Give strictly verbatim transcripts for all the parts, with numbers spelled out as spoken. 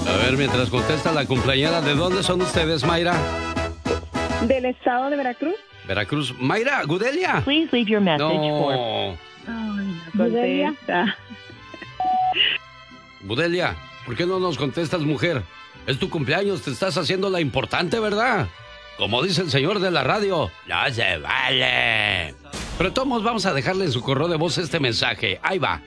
A ver, mientras contesta la cumpleañera, ¿de dónde son ustedes, Mayra? Del estado de Veracruz. Veracruz. Mayra, Gudelia. Please leave your message No. for... Ay, no contesta. Gudelia, ¿por qué no nos contestas, mujer? Es tu cumpleaños, te estás haciendo la importante, ¿verdad? Como dice el señor de la radio, no se vale. Pero todos vamos a dejarle en su correo de voz este mensaje. Ahí va.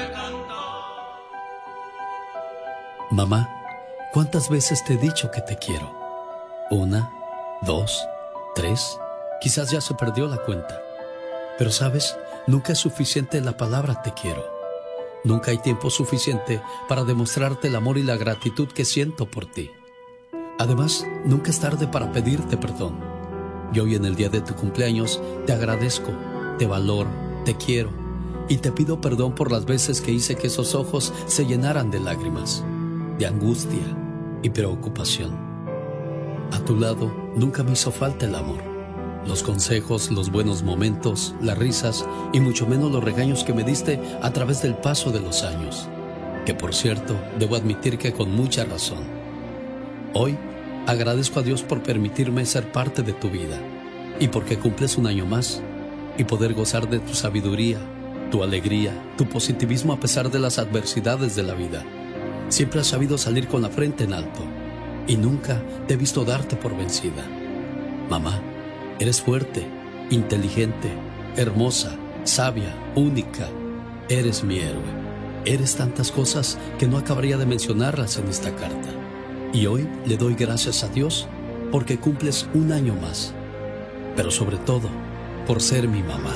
Mamá, ¿cuántas veces te he dicho que te quiero? Una, dos, tres, quizás ya se perdió la cuenta. Pero sabes, nunca es suficiente la palabra te quiero. Nunca hay tiempo suficiente para demostrarte el amor y la gratitud que siento por ti. Además, nunca es tarde para pedirte perdón. Y hoy en el día de tu cumpleaños te agradezco, te valoro, te quiero y te pido perdón por las veces que hice que esos ojos se llenaran de lágrimas, de angustia y preocupación. A tu lado nunca me hizo falta el amor, los consejos, los buenos momentos, las risas y mucho menos los regaños que me diste a través del paso de los años, que por cierto, debo admitir que con mucha razón. Hoy agradezco a Dios por permitirme ser parte de tu vida y porque cumples un año más y poder gozar de tu sabiduría, tu alegría, tu positivismo a pesar de las adversidades de la vida. Siempre has sabido salir con la frente en alto y nunca te he visto darte por vencida. Mamá, eres fuerte, inteligente, hermosa, sabia, única. Eres mi héroe. Eres tantas cosas que no acabaría de mencionarlas en esta carta. Y hoy le doy gracias a Dios porque cumples un año más. Pero sobre todo, por ser mi mamá.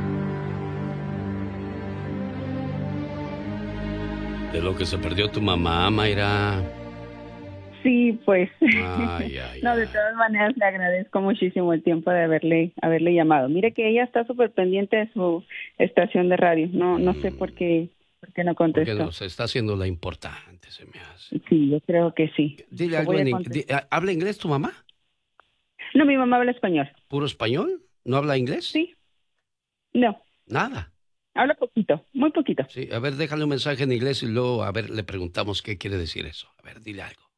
De lo que se perdió tu mamá, Mayra. Sí, pues. Ay, ay, no, de ay. todas maneras le agradezco muchísimo el tiempo de haberle haberle llamado. Mire que ella está súper pendiente de su estación de radio. No no sé por qué, por qué no Porque contestó. nos está haciendo la importante, se me hace. Sí, yo creo que sí. Dile Lo algo voy a en contestar. inglés. ¿Habla inglés tu mamá? No, mi mamá habla español. ¿Puro español? ¿No habla inglés? Sí. No, Nada. habla poquito, muy poquito. Sí, a ver, déjale un mensaje en inglés y luego, a ver, le preguntamos qué quiere decir eso. A ver, dile algo.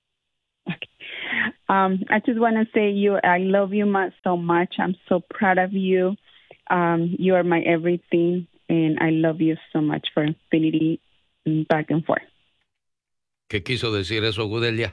Um, I just want to say you, I love you much, so much. I'm so proud of you. Um, you are my everything, and I love you so much for infinity and back and forth. ¿Qué quiso decir eso, Gudelia?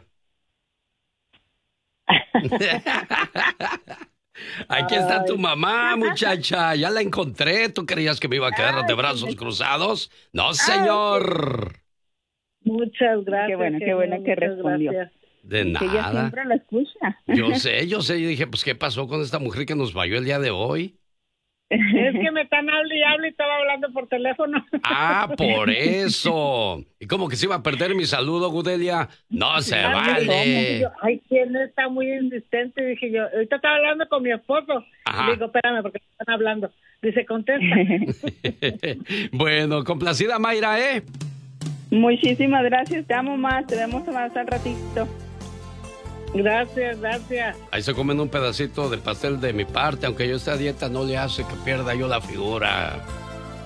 Aquí está tu mamá, muchacha. Ya la encontré. ¿Tú creías que me iba a quedar de brazos cruzados? No, señor. Muchas gracias. Qué bueno, qué bueno que respondió. Gracias. De Que ella nada. siempre la escucha. Yo sé, yo sé. Yo dije, pues, ¿qué pasó con esta mujer que nos falló el día de hoy? Es que me están hablando y hablando y estaba hablando por teléfono. Ah, por eso. ¿Y cómo que se iba a perder mi saludo, Gudelia? No se Ay, vale. yo, Ay, ¿quién está muy insistente? Dije yo, ahorita estaba hablando con mi esposo. Ajá. Le digo, espérame, porque están hablando. Dice, contesta. Bueno, complacida Mayra, ¿eh? Muchísimas gracias. Te amo más. Te vemos más al ratito. Gracias, gracias. Ahí se comen un pedacito de pastel de mi parte, aunque yo esté a dieta, no le hace que pierda yo la figura.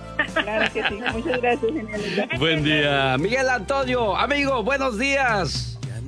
Claro que sí. Muchas gracias, genial. Buen día. Miguel Antonio, amigo, buenos días.